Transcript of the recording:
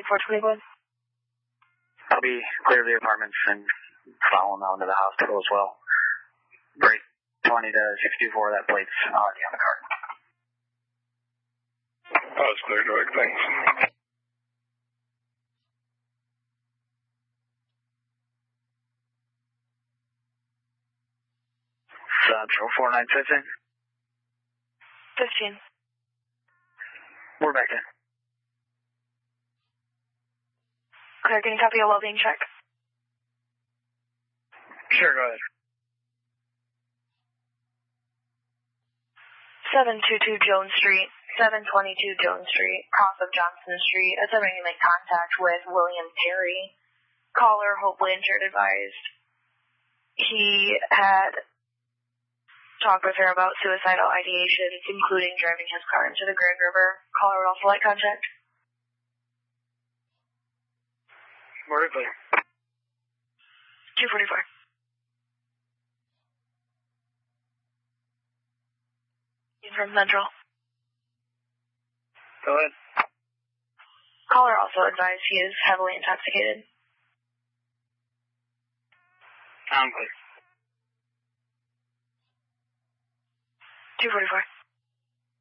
2421. I'll be clear of the apartments and follow them out into the hospital as well. Break 20 to 624, that plate's already on the card. Oh, it's clear, Greg, thanks. Central 4915. 15. We're back in. Clear, can you copy a well-being check? Sure, go ahead. 722 Jones Street, 722 Jones Street, cross of Johnson Street. Assuming you make contact with William Perry. Caller, Hope Blanchard advised he had talked with her about suicidal ideations, including driving his car into the Grand River. Caller would also like contact. We're clear. 244. From Central. Go ahead. Caller also advised he is heavily intoxicated. I'm clear. 244.